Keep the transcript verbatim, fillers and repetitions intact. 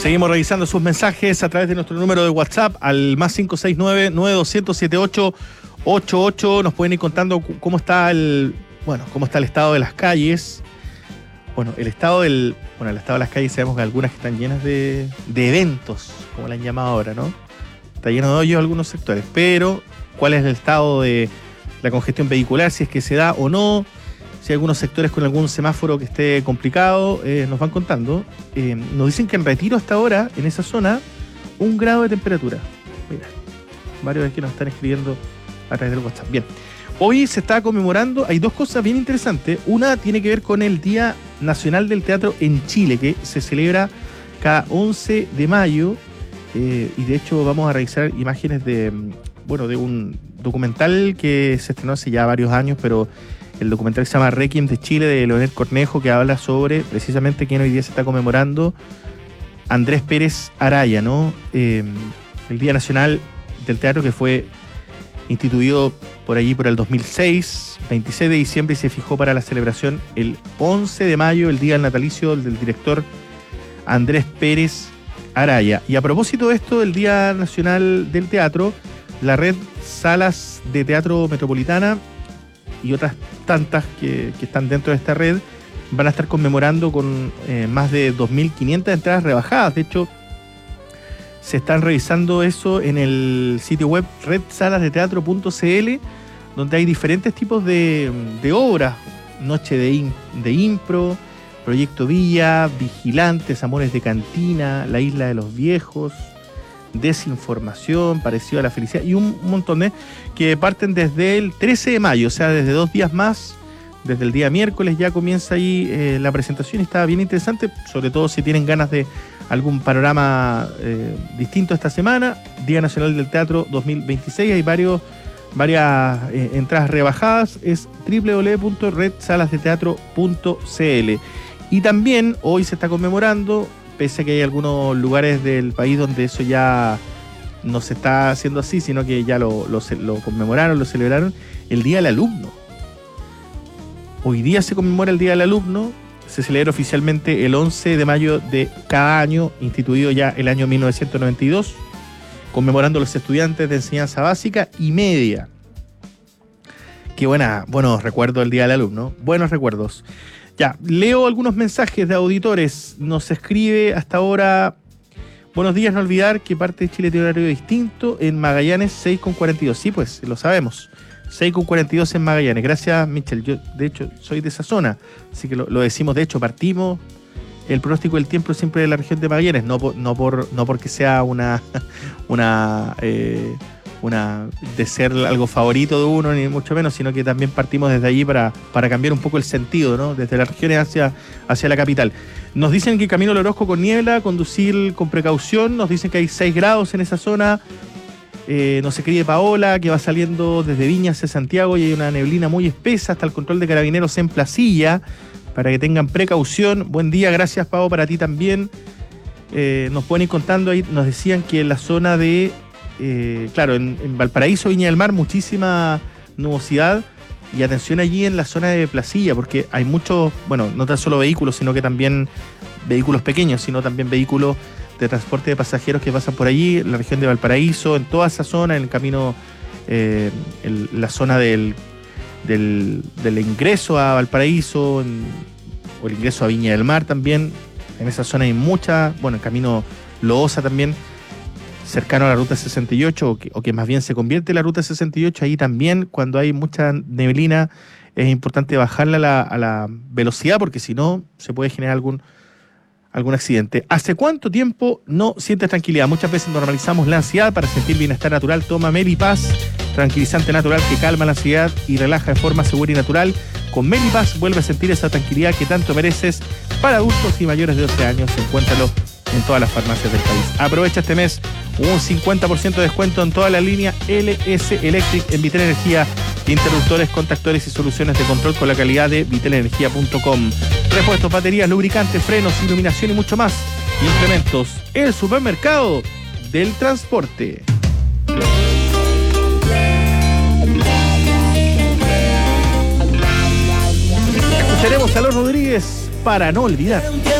seguimos revisando sus mensajes a través de nuestro número de WhatsApp al más cinco seis nueve, nueve dos cero cero, siete ocho ocho ocho. Nos pueden ir contando cómo está el, bueno, cómo está el estado de las calles. Bueno, el estado del, bueno, el estado de las calles, sabemos que algunas están llenas de, de eventos, como le han llamado ahora, ¿no? Está lleno de hoyos algunos sectores, pero ¿cuál es el estado de la congestión vehicular? Si es que se da o no, si hay algunos sectores con algún semáforo que esté complicado, eh, nos van contando. Eh, nos dicen que en Retiro hasta ahora, en esa zona, un grado de temperatura. Mira, varios de aquí nos están escribiendo a través del WhatsApp. Bien, hoy se está conmemorando, hay dos cosas bien interesantes. Una tiene que ver con el Día Nacional del Teatro en Chile, que se celebra cada once de mayo. Eh, y de hecho vamos a revisar imágenes de, bueno, de un documental que se estrenó hace ya varios años, pero el documental se llama Requiem de Chile, de Leonel Cornejo, que habla sobre precisamente quién hoy día se está conmemorando, Andrés Pérez Araya, ¿no? Eh, el Día Nacional del Teatro, que fue instituido por allí por el dos mil seis, veintiséis de diciembre, y se fijó para la celebración el once de mayo, el día del natalicio del director Andrés Pérez Araya. Y a propósito de esto, del Día Nacional del Teatro, la red Salas de Teatro Metropolitana y otras tantas que, que están dentro de esta red van a estar conmemorando con eh, más de dos mil quinientas entradas rebajadas. De hecho, se están revisando eso en el sitio web red salas de teatro punto c l, donde hay diferentes tipos de, de obras: Noche de, in, de Impro, Proyecto Villa, Vigilantes, Amores de Cantina, La Isla de los Viejos, Desinformación, Parecido a la Felicidad, y un montón de que parten desde el trece de mayo, o sea, desde dos días más, desde el día miércoles ya comienza ahí eh, la presentación, y está bien interesante, sobre todo si tienen ganas de algún panorama eh, distinto esta semana. Día Nacional del Teatro dos mil veintiséis, hay varios, varias eh, entradas rebajadas, es doble u doble u doble u punto red salas de teatro punto c l. Y también hoy se está conmemorando, pese a que hay algunos lugares del país donde eso ya no se está haciendo así, sino que ya lo, lo, lo conmemoraron, lo celebraron, el Día del Alumno. Hoy día se conmemora el Día del Alumno, se celebra oficialmente el once de mayo de cada año, instituido ya el año mil novecientos noventa y dos, conmemorando a los estudiantes de enseñanza básica y media. Qué buena, buenos recuerdos del Día del Alumno, buenos recuerdos. Ya, leo algunos mensajes de auditores. Nos escribe hasta ahora: buenos días, no olvidar que parte de Chile tiene un horario distinto. En Magallanes, seis con cuarenta y dos. Sí, pues, lo sabemos. seis con cuarenta y dos en Magallanes. Gracias, Michel. Yo, de hecho, soy de esa zona, así que lo, lo decimos. De hecho, partimos el pronóstico del tiempo siempre de la región de Magallanes. No por, no por, no porque sea una... una eh, una de ser algo favorito de uno, ni mucho menos, sino que también partimos desde allí para, para cambiar un poco el sentido, ¿no? Desde las regiones hacia, hacia la capital. Nos dicen que camino al Orozco con niebla, conducir con precaución. Nos dicen que hay seis grados en esa zona. Eh, nos escribe Paola, que va saliendo desde Viña hacia Santiago y hay una neblina muy espesa, hasta el control de carabineros en Placilla, para que tengan precaución. Buen día, gracias, Pao, para ti también. Eh, nos pueden ir contando ahí, nos decían que en la zona de Eh, claro, en, en Valparaíso, Viña del Mar, muchísima nubosidad, y atención allí en la zona de Placilla, porque hay muchos, bueno, no tan solo vehículos, sino que también vehículos pequeños, sino también vehículos de transporte de pasajeros que pasan por allí, en la región de Valparaíso, en toda esa zona, en el camino, eh, en la zona del, del, del ingreso a Valparaíso, en, o el ingreso a Viña del Mar también. En esa zona hay mucha, bueno, el camino Loosa también, cercano a la ruta sesenta y ocho, o que, o que más bien se convierte en la ruta sesenta y ocho, ahí también cuando hay mucha neblina es importante bajarla a la, a la velocidad, porque si no se puede generar algún, algún accidente. ¿Hace cuánto tiempo no sientes tranquilidad? Muchas veces normalizamos la ansiedad. Para sentir bienestar natural, toma Melipaz, tranquilizante natural que calma la ansiedad y relaja de forma segura y natural. Con Melipaz vuelve a sentir esa tranquilidad que tanto mereces. Para adultos y mayores de doce años, encuéntralo en todas las farmacias del país. Aprovecha este mes un cincuenta por ciento de descuento en toda la línea L S Electric en Vitel Energía, interruptores, contactores y soluciones de control con la calidad de vitel energía punto com. Repuestos, baterías, lubricantes, frenos, iluminación y mucho más. Implementos, el supermercado del transporte. Escucharemos a Los Rodríguez para no olvidar.